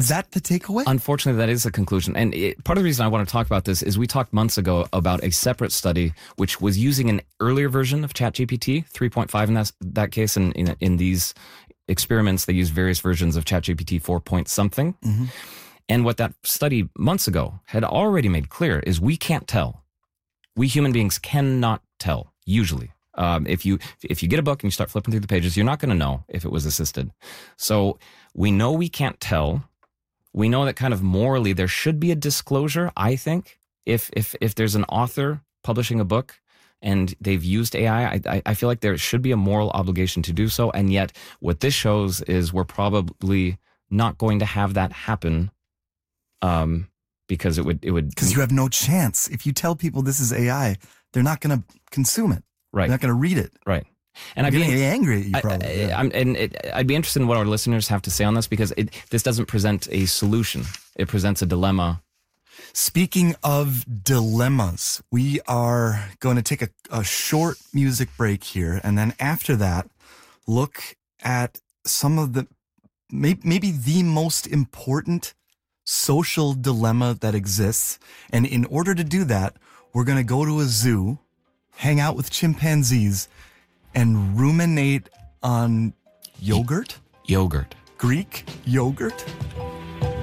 that the takeaway? Unfortunately, that is the conclusion. And part of the reason I want to talk about this is we talked months ago about a separate study which was using an earlier version of ChatGPT, 3.5 in that case. And in these experiments, they used various versions of ChatGPT 4 point something. Mm-hmm. And what that study months ago had already made clear is we can't tell. We human beings cannot tell, usually. If you get a book and you start flipping through the pages, you're not going to know if it was assisted. So we know we can't tell. We know that kind of morally there should be a disclosure, I think, if there's an author publishing a book and they've used AI, I feel like there should be a moral obligation to do so. And yet what this shows is we're probably not going to have that happen. Because it would because you have no chance. If you tell people this is AI, they're not going to consume it. Right. They're not going to read it. Right. And I'd be angry at you probably. I'd be interested in what our listeners have to say on this because this doesn't present a solution. It presents a dilemma. Speaking of dilemmas, we are going to take a short music break here. And then after that, look at some of the, maybe the most important social dilemma that exists. And in order to do that, we're going to go to a zoo, hang out with chimpanzees, and ruminate on yogurt? Yogurt. Greek yogurt?